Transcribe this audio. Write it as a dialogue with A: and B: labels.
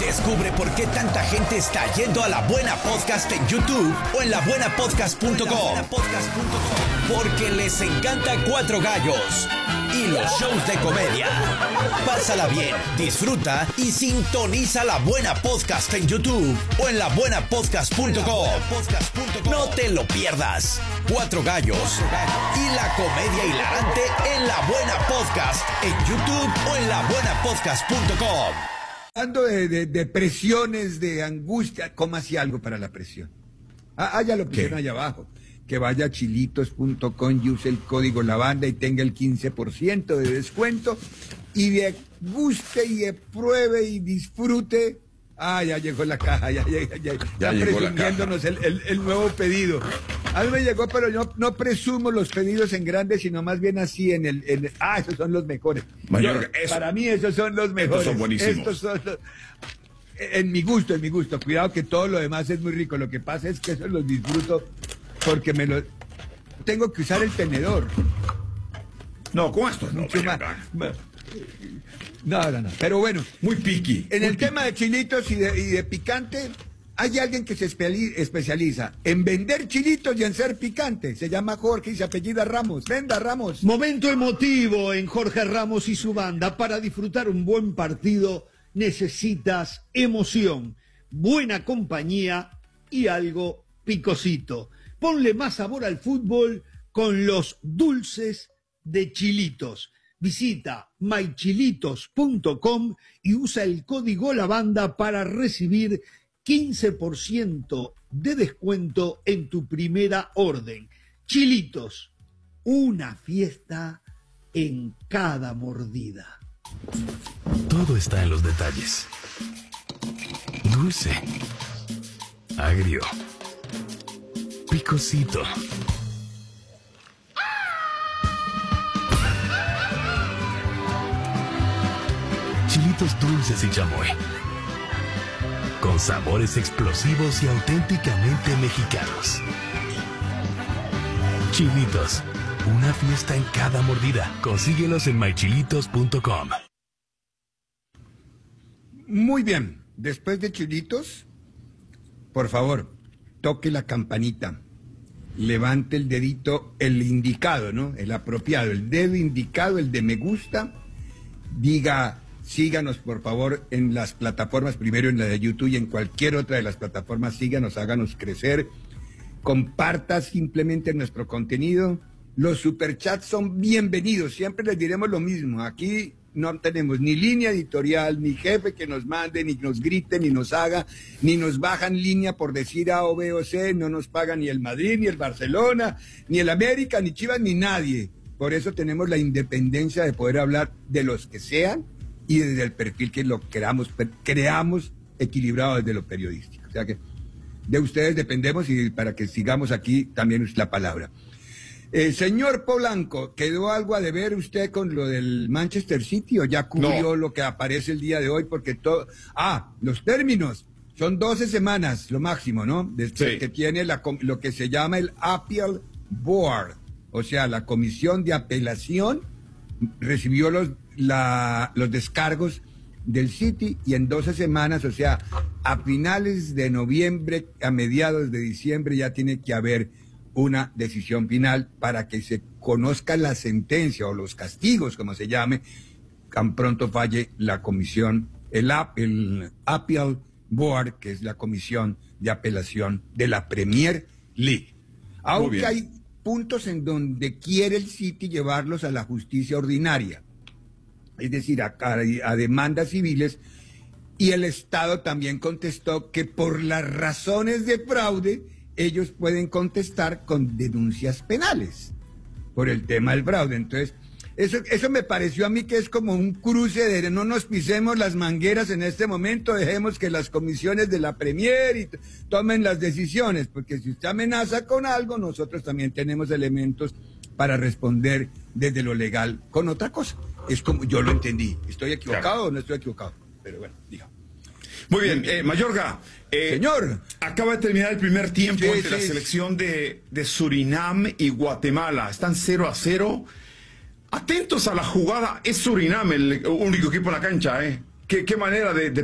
A: Descubre por qué tanta gente está yendo a La Buena Podcast en YouTube o en labuenapodcast.com. Porque les encanta Cuatro Gallos y los shows de comedia. Pásala bien, disfruta y sintoniza La Buena Podcast en YouTube o en labuenapodcast.com. No te lo pierdas. Cuatro Gallos y la comedia hilarante en La Buena Podcast en YouTube o en labuenapodcast.com.
B: Hablando de presiones, de angustia, cómase algo para la presión. Ya lo pusieron allá abajo. Que vaya a chilitos.com y use el código LABANDA y tenga el 15% de descuento. Y deguste y pruebe y disfrute. Ya llegó la caja, ya presumiéndonos el nuevo pedido. A mí me llegó, pero yo no presumo los pedidos en grandes, sino más bien así esos son los mejores. Para mí esos son los mejores.
C: Estos son buenísimos.
B: Estos son en mi gusto. Cuidado que todo lo demás es muy rico. Lo que pasa es que eso los disfruto porque tengo que usar el tenedor.
C: No, con esto no.
B: No. Pero bueno.
C: Muy piqui.
B: En el tema de chilitos y de picante, hay alguien que se especializa en vender chilitos y en ser picante. Se llama Jorge y se apellida Ramos. Venda, Ramos.
D: Momento emotivo en Jorge Ramos y su banda. Para disfrutar un buen partido necesitas emoción, buena compañía y algo picosito. Ponle más sabor al fútbol con los dulces de Chilitos. Visita mychilitos.com y usa el código LABANDA para recibir 15% de descuento en tu primera orden. Chilitos, una fiesta en cada mordida.
E: Todo está en los detalles. Dulce, agrio, picosito. Chilitos dulces y chamoy. Con sabores explosivos y auténticamente mexicanos. Chilitos, una fiesta en cada mordida. Consíguelos en mychilitos.com.
B: Muy bien. Después de chilitos, por favor, toque la campanita. Levante el dedito, el indicado, ¿no? El apropiado, el dedo indicado, el de me gusta. Diga, síganos por favor en las plataformas, primero en la de YouTube y en cualquier otra de las plataformas. Síganos, háganos crecer. Comparta simplemente nuestro contenido. Los superchats son bienvenidos. Siempre les diremos lo mismo. Aquí no tenemos ni línea editorial, ni jefe que nos mande, ni nos grite, ni nos haga, ni nos bajan línea por decir A o B o C. No nos paga ni el Madrid, ni el Barcelona, ni el América, ni Chivas, ni nadie. Por eso tenemos la independencia de poder hablar de los que sean y desde el perfil que lo creamos equilibrado desde lo periodístico. O sea que de ustedes dependemos y para que sigamos aquí también es la palabra. Señor Polanco, ¿quedó algo a deber usted con lo del Manchester City o ya cubrió lo que aparece el día de hoy? Porque los términos son 12 semanas, lo máximo, ¿no? Desde que tiene lo que se llama el Appeal Board, o sea, la comisión de apelación recibió los descargos del City y en 12 semanas, o sea, a finales de noviembre, a mediados de diciembre ya tiene que haber una decisión final para que se conozca la sentencia o los castigos, como se llame, tan pronto falle la comisión, el Appeal Board, que es la comisión de apelación de la Premier League. Aunque hay puntos en donde quiere el City llevarlos a la justicia ordinaria, es decir, a demandas civiles, y el Estado también contestó que por las razones de fraude ellos pueden contestar con denuncias penales por el tema del fraude. Entonces, eso me pareció a mí que es como un cruce de no nos pisemos las mangueras en este momento, dejemos que las comisiones de la Premier tomen las decisiones, porque si usted amenaza con algo, nosotros también tenemos elementos para responder desde lo legal con otra cosa. Es como yo lo entendí. ¿Estoy equivocado o no estoy equivocado? Pero bueno, diga.
C: Muy bien, Mayorga.
B: Señor.
C: Acaba de terminar el primer tiempo entre la selección de Surinam y Guatemala. Están 0-0. Atentos a la jugada. Es Surinam el único equipo en la cancha, ¿eh? Qué manera de